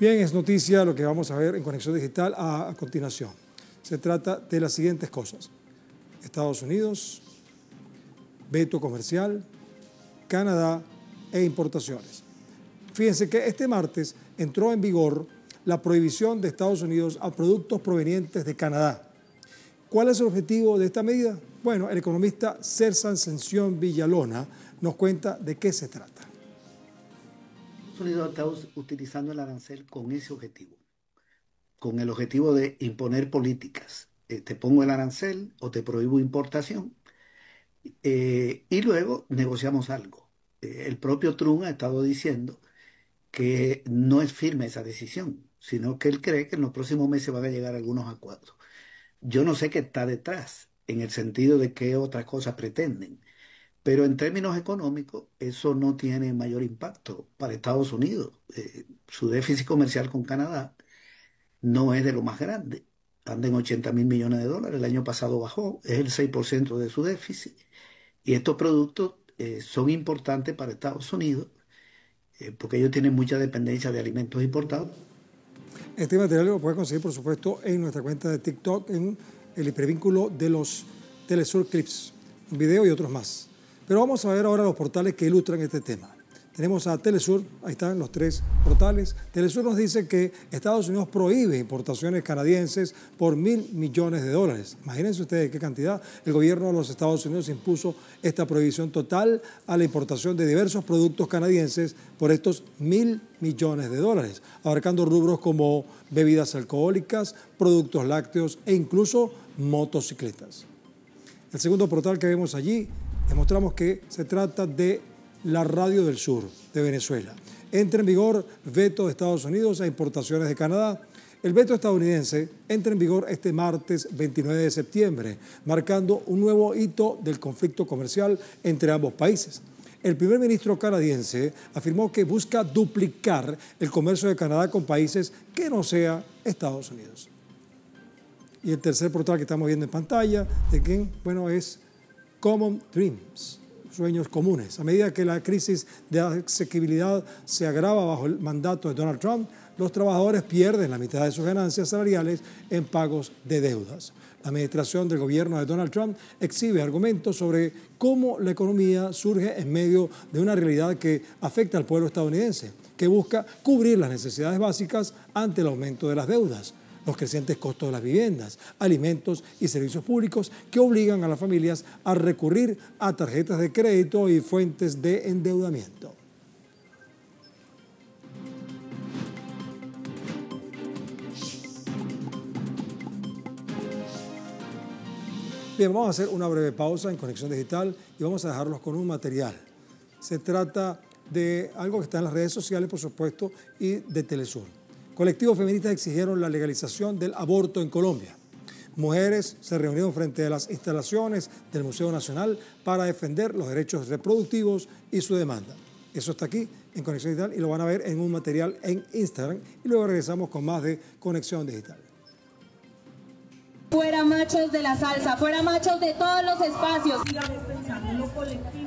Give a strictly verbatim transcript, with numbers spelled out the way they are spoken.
Bien, es noticia lo que vamos a ver en Conexión Digital a, a continuación. Se trata de las siguientes cosas. Estados Unidos, veto comercial, Canadá e importaciones. Fíjense que este martes entró en vigor la prohibición de Estados Unidos a productos provenientes de Canadá. ¿Cuál es el objetivo de esta medida? Bueno, el economista Celso Ascensión Villalona nos cuenta de qué se trata. Estados Unidos está utilizando el arancel con ese objetivo, con el objetivo de imponer políticas. Eh, te pongo el arancel o te prohíbo importación eh, y luego negociamos algo. Eh, el propio Trump ha estado diciendo que no es firme esa decisión, sino que él cree que en los próximos meses van a llegar algunos acuerdos. Yo no sé qué está detrás, en el sentido de qué otras cosas pretenden. Pero en términos económicos, eso no tiene mayor impacto para Estados Unidos. Eh, su déficit comercial con Canadá no es de lo más grande. Anda en ochenta mil millones de dólares. El año pasado bajó, es el seis por ciento de su déficit. Y estos productos eh, son importantes para Estados Unidos eh, porque ellos tienen mucha dependencia de alimentos importados. Este material lo puedes conseguir, por supuesto, en nuestra cuenta de TikTok, en el hipervínculo de los Telesur Clips, un video y otros más. Pero vamos a ver ahora los portales que ilustran este tema. Tenemos a Telesur, ahí están los tres portales. Telesur nos dice que Estados Unidos prohíbe importaciones canadienses por mil millones de dólares. Imagínense ustedes qué cantidad. El gobierno de los Estados Unidos impuso esta prohibición total a la importación de diversos productos canadienses por estos mil millones de dólares, abarcando rubros como bebidas alcohólicas, productos lácteos e incluso motocicletas. El segundo portal que vemos allí, demostramos que se trata de la Radio del Sur de Venezuela. Entra en vigor veto de Estados Unidos a importaciones de Canadá. El veto estadounidense entra en vigor este martes veintinueve de septiembre, marcando un nuevo hito del conflicto comercial entre ambos países. El primer ministro canadiense afirmó que busca duplicar el comercio de Canadá con países que no sea Estados Unidos. Y el tercer portal que estamos viendo en pantalla, de quién, bueno, es Common Dreams, sueños comunes. A medida que la crisis de asequibilidad se agrava bajo el mandato de Donald Trump, los trabajadores pierden la mitad de sus ganancias salariales en pagos de deudas. La administración del gobierno de Donald Trump exhibe argumentos sobre cómo la economía surge en medio de una realidad que afecta al pueblo estadounidense, que busca cubrir las necesidades básicas ante el aumento de las deudas, los crecientes costos de las viviendas, alimentos y servicios públicos que obligan a las familias a recurrir a tarjetas de crédito y fuentes de endeudamiento. Bien, vamos a hacer una breve pausa en Conexión Digital y vamos a dejarlos con un material. Se trata de algo que está en las redes sociales, por supuesto, y de Telesur. Colectivos feministas exigieron la legalización del aborto en Colombia. Mujeres se reunieron frente a las instalaciones del Museo Nacional para defender los derechos reproductivos y su demanda. Eso está aquí en Conexión Digital y lo van a ver en un material en Instagram y luego regresamos con más de Conexión Digital. Fuera machos de la salsa, fuera machos de todos los espacios. Sigamos pensando en lo colectivo.